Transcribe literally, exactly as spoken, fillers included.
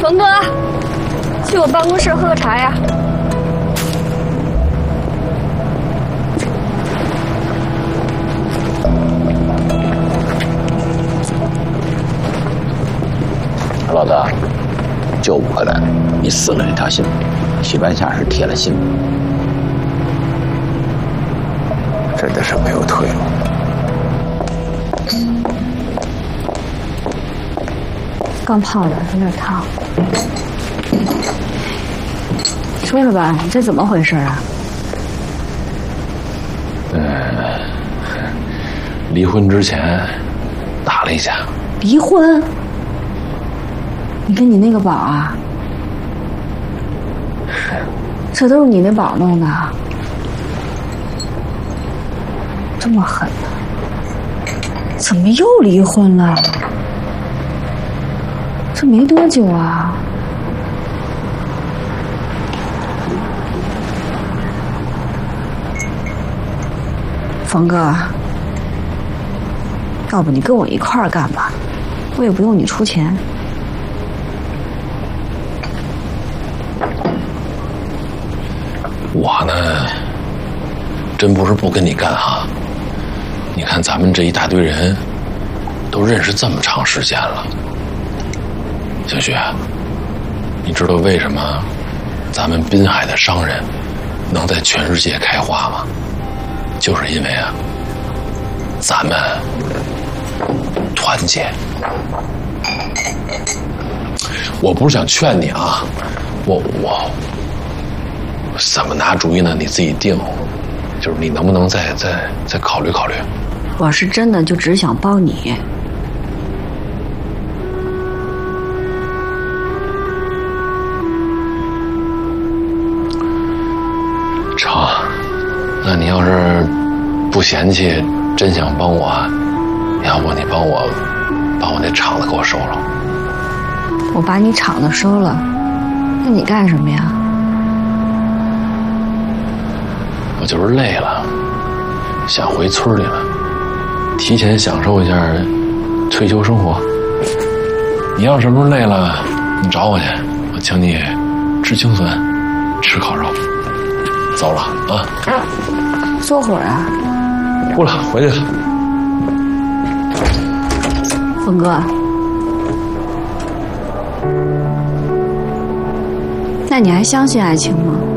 冯哥，去我办公室喝个茶呀。 老大，救不回来，你死了这条心，许半夏是铁了心，真的是没有退路。 刚泡的，有点烫。说说吧，这怎么回事啊？ 嗯，离婚之前打了一架。 离婚？你跟你那个宝啊？ 是。 这都是你那宝弄的？这么狠呢？怎么又离婚了？这没多久啊。冯哥，要不你跟我一块儿干吧，我也不用你出钱。 我呢，真不是不跟你干哈。你看咱们这一大堆人，都认识这么长时间了。小雪，你知道为什么咱们滨海的商人能在全世界开花吗？就是因为啊，咱们团结。我不是想劝你啊，我我怎么拿主意呢？你自己定。就是你能不能再再再考虑考虑？ 我是真的就只想帮你。 成，那你要是不嫌弃，真想帮我，要不你帮我把我那厂子给我收了。 我把你厂子收了，那你干什么呀？ 我就是累了，想回村里了，提前享受一下退休生活。你要什么时候累了，你找我去，我请你吃青笋，吃烤肉。走了啊！ 坐会儿啊！ 不了，回去了。 峰哥，那你还相信爱情吗？